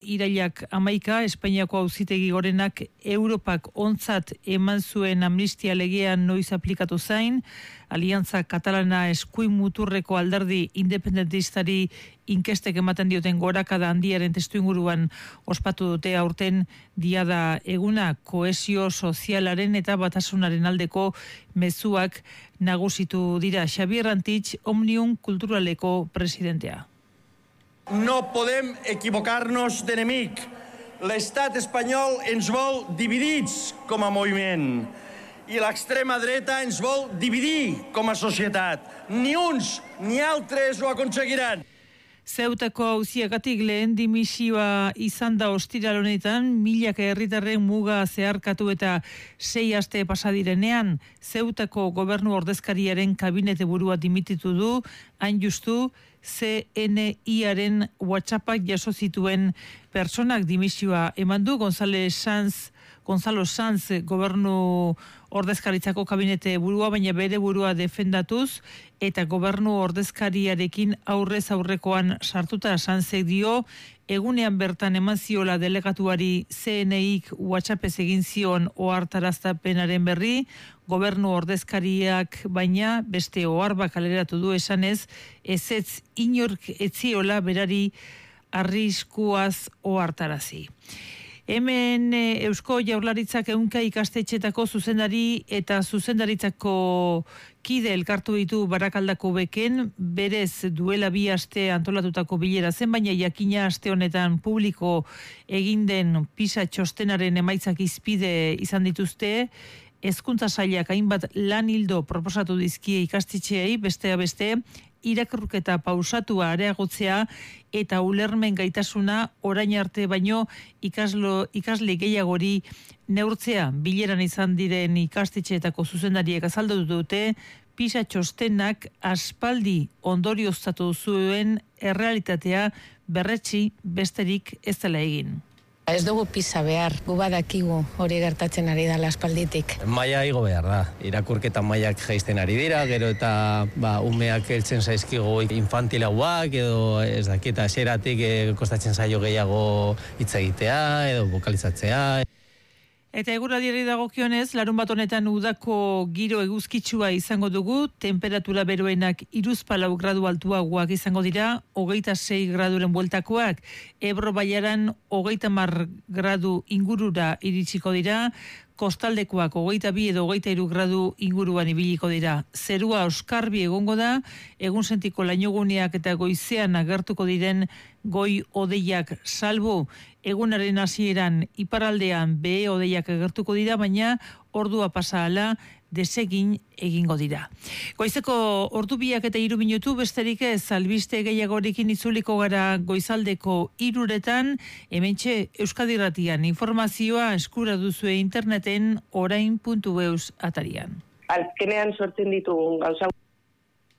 Irailak 11, Espainiako Auzitegi Gorenak Europak ontzat eman zuen amnistia legean noiz aplikatu zain, Aliantza Katalana eskuin muturreko alderdi independentistari inkestek ematen dioten gorakada handiaren testuinguruan ospatu dute aurten diada eguna kohesio sozialaren eta batasunaren aldeko mezuak nagusitu dira. Xabier Antich, Omnium Kulturaleko presidentea. No podem equivocar-nos d'enemic. L'estat espanyol ens vol dividits com a moviment i l'extrema dreta ens vol dividir com a societat. Ni uns ni altres ho aconseguiran. Zeutako auziagatik lehen dimisioa izan da ostiral honetan, milaka herritarren muga zeharkatu eta 6 aste pasadirenean, Zeutako gobernu ordezkariaren kabinete burua dimititu du, hain justu CNI-aren WhatsAppak jaso zituen personak dimisioa eman du. Gonzalo Sanz gobernu ordezkaritzako kabinete burua, baina bere burua defendatuz eta gobernu ordezkariarekin aurrez aurrekoan sartuta. Sanzek dio, egunean bertan eman ziola delegatuari CNI-k WhatsAppez egin zion ohartaraztapenaren berri, gobernu ordezkariak baina beste oharba kaleratu du esanez, ezetz inork etziola berari arriskuaz ohartarazi. Hemen Eusko Jaurlaritzak ehunka ikastetxetako zuzendari eta zuzendaritzako kide elkartu ditu Barakaldako beken, berez duela 2 aste antolatutako bilera zen, baina jakina aste honetan publiko egin den PISA txostenaren emaitzak izpide izan dituzte. Hezkuntza sailak hainbat lan ildo proposatu dizkie ikastetxeei, besteak beste, irakurketa pausatua areagotzea eta ulermen gaitasuna orain arte baino ikasle gehiagori neurtzea. Bileran izan diren ikastetxeetako zuzendariek azaldu dute PISA txostenak aspaldi ondorioztatu zuen errealitatea berretsi besterik ez dela egin. Ez dugu PISA behar, gu badakigu hori gertatzen ari da aspalditik. Maila igo behar da, irakurketa mailak jaisten ari dira, gero eta umeak heltzen zaizkigu infantilauak, edo ez dakita eseratik kostatzen zaio gehiago hitz egitea, edo bokalizatzea. Eta eguraldiari dagokionez, larunbat honetan udako giro eguzkitsua izango dugu, temperatura beroenak 34 gradu altuagoak izango dira, 26 graduren bueltakoak, Ebro Baiaran 30 gradu ingurura iritsiko dira, kostaldekoak 22 edo 23 gradu inguruan ibiliko dira. Zerua oskarbi egongo da, egunsentiko lainoguneak eta goizean agertuko diren goi hodeiak salbu. Egunaren hasieran iparraldean behe hodeiak agertuko dira, baina ordua pasa ahala desegin egingo dira. Goizeko ordu 2 eta 3 minutu besterik ez, albiste gehiagorekin itzuliko gara goizaldeko 3:00, hementxe Euskadi Irratian informazioa eskura duzue interneten orain.eus atarian. Azkenean sortzen ditugun gauza